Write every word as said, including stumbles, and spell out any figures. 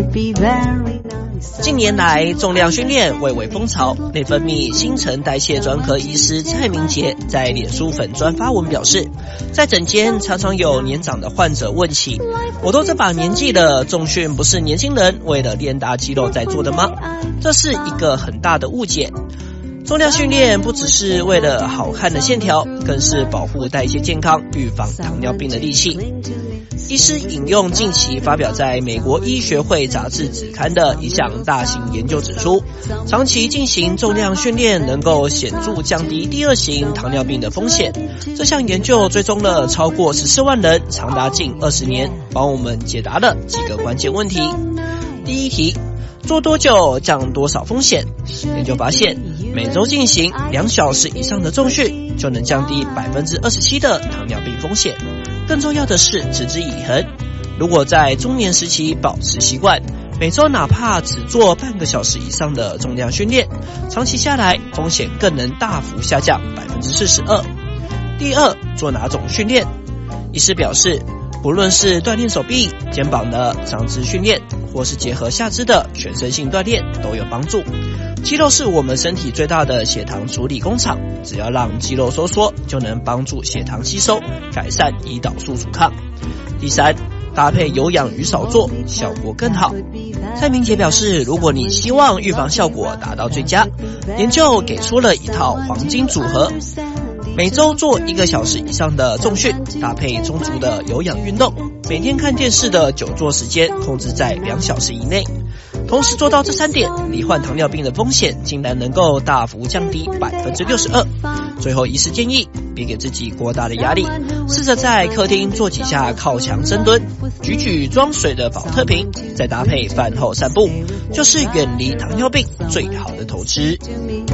近年来，重量训练蔚为风潮。内分泌新陈代谢专科医师蔡明杰在脸书粉专发文表示，在诊间常常有年长的患者问起，我都这把年纪了，重训不是年轻人为了练大肌肉在做的吗？这是一个很大的误解。重量训练不只是为了好看的线条，更是保护代谢健康、预防糖尿病的利器。医师引用近期发表在美国医学会杂志子刊的一项大型研究指出，长期进行重量训练能够显著降低第二型糖尿病的风险。这项研究追踪了超过十四万人，长达近二十年，帮我们解答了几个关键问题。第一题，做多久降多少风险？研究发现，每周进行两小时以上的重训，就能降低 百分之二十七 的糖尿病风险。更重要的是持之以恒，如果在中年时期保持习惯，每周哪怕只做半个小时以上的重量训练，长期下来风险更能大幅下降 百分之四十二。 第二，做哪种训练？医师表示，不论是锻炼手臂、肩膀的上肢训练，或是结合下肢的全身性锻炼都有帮助。肌肉是我们身体最大的血糖处理工厂，只要让肌肉收缩，就能帮助血糖吸收，改善胰岛素阻抗。第三，搭配有氧与少做，效果更好。蔡明杰表示，如果你希望预防效果达到最佳，研究给出了一套黄金组合。每周做一个小时以上的重训，搭配充足的有氧运动，每天看电视的久坐时间控制在两小时以内。同时做到这三点，罹患糖尿病的风险竟然能够大幅降低 百分之六十二。最后医师建议，别给自己过大的压力，试着在客厅做几下靠墙深蹲，举举装水的保特瓶，再搭配饭后散步，就是远离糖尿病最好的投资。